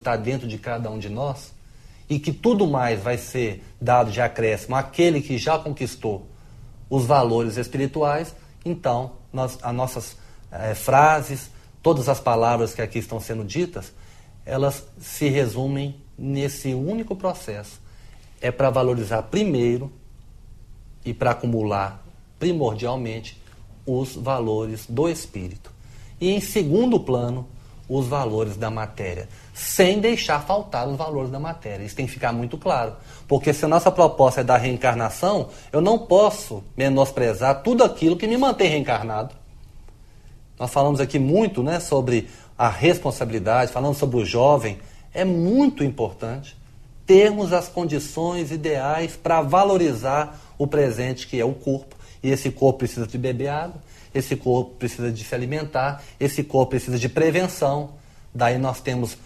está dentro de cada um de nós, e que tudo mais vai ser dado de acréscimo àquele que já conquistou os valores espirituais, então as nossas frases, todas as palavras que aqui estão sendo ditas, elas se resumem nesse único processo. É para valorizar primeiro e para acumular primordialmente os valores do espírito. E em segundo plano, os valores da matéria, sem deixar faltar os valores da matéria. Isso tem que ficar muito claro. Porque se a nossa proposta é da reencarnação, eu não posso menosprezar tudo aquilo que me mantém reencarnado. Nós falamos aqui muito, né, sobre a responsabilidade, falando sobre o jovem. É muito importante termos as condições ideais para valorizar o presente, que é o corpo. E esse corpo precisa de beber água, esse corpo precisa de se alimentar, esse corpo precisa de prevenção. Daí nós temos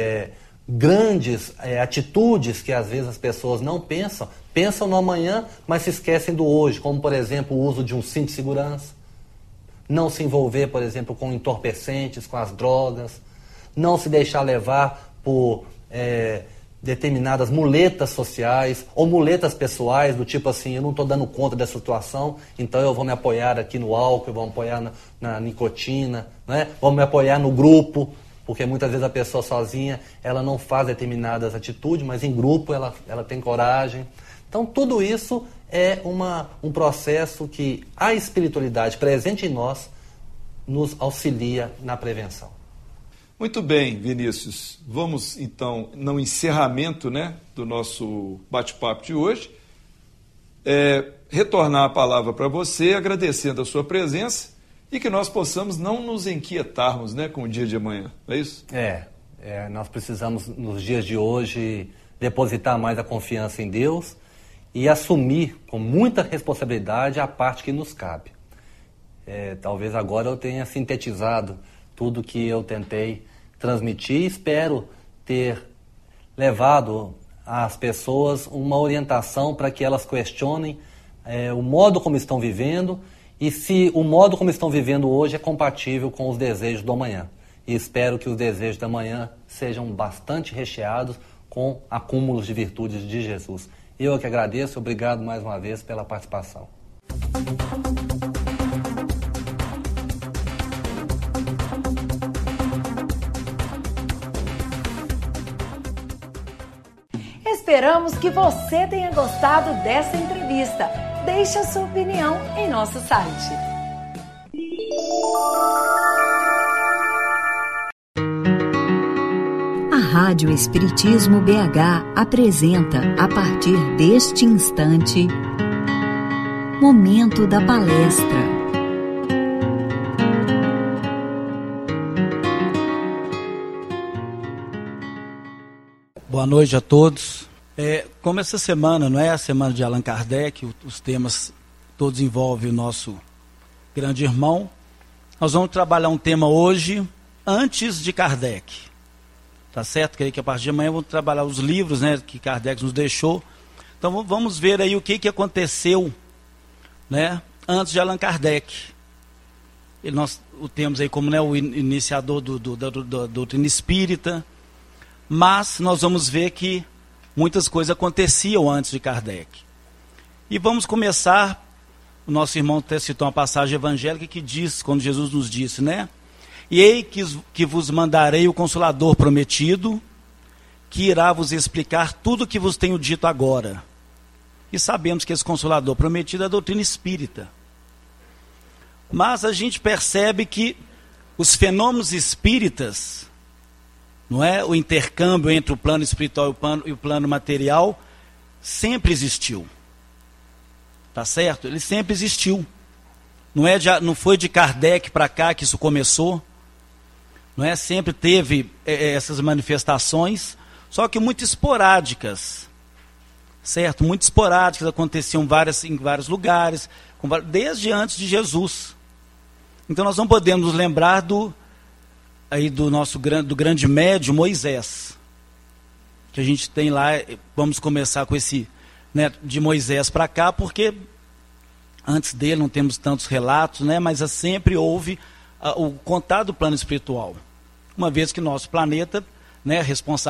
grandes atitudes que às vezes as pessoas não pensam. Pensam no amanhã, mas se esquecem do hoje, como por exemplo o uso de um cinto de segurança. Não se envolver, por exemplo, com entorpecentes, com as drogas. Não se deixar levar por determinadas muletas sociais ou muletas pessoais, do tipo assim, eu não estou dando conta dessa situação, então eu vou me apoiar aqui no álcool, eu vou me apoiar na nicotina, né? Vou me apoiar no grupo, porque muitas vezes a pessoa sozinha, ela não faz determinadas atitudes, mas em grupo ela tem coragem. Então tudo isso é um processo que a espiritualidade presente em nós nos auxilia na prevenção. Muito bem, Vinícius. Vamos, então, no encerramento, né, do nosso bate-papo de hoje, retornar a palavra para você, agradecendo a sua presença e que nós possamos não nos inquietarmos, né, com o dia de amanhã. Não é isso? Nós precisamos, nos dias de hoje, depositar mais a confiança em Deus e assumir com muita responsabilidade a parte que nos cabe. Talvez agora eu tenha sintetizado tudo que eu tentei transmitir. Espero ter levado às pessoas uma orientação para que elas questionem o modo como estão vivendo e se o modo como estão vivendo hoje é compatível com os desejos do amanhã. E espero que os desejos do amanhã sejam bastante recheados com acúmulos de virtudes de Jesus. Eu que agradeço, obrigado mais uma vez pela participação. Esperamos que você tenha gostado dessa entrevista. Deixe a sua opinião em nosso site. A Rádio Espiritismo BH apresenta, a partir deste instante, Momento da Palestra. Boa noite a todos. Como essa semana não é a semana de Allan Kardec, os temas todos envolvem o nosso grande irmão, nós vamos trabalhar um tema hoje antes de Kardec. Tá certo? Creio que a partir de amanhã vamos trabalhar os livros, né, que Kardec nos deixou. Então vamos ver aí o que aconteceu, né, antes de Allan Kardec. Nós o temos aí como, né, o iniciador da doutrina espírita, mas nós vamos ver que muitas coisas aconteciam antes de Kardec. E vamos começar, o nosso irmão até citou uma passagem evangélica que diz, quando Jesus nos disse, né? E ei que vos mandarei o Consolador prometido, que irá vos explicar tudo o que vos tenho dito agora. E sabemos que esse Consolador prometido é a doutrina espírita. Mas a gente percebe que os fenômenos espíritas, não é, o intercâmbio entre o plano espiritual e o plano material, sempre existiu. Tá certo? Ele sempre existiu. Não foi de Kardec para cá que isso começou. Não é? Sempre teve essas manifestações, só que muito esporádicas. Certo? Muito esporádicas, aconteciam em vários lugares, desde antes de Jesus. Então nós não podemos nos lembrar do grande médium Moisés, que a gente tem lá. Vamos começar com esse, né, de Moisés para cá, porque antes dele não temos tantos relatos, né, mas sempre houve o contato do plano espiritual, uma vez que nosso planeta, né, responsável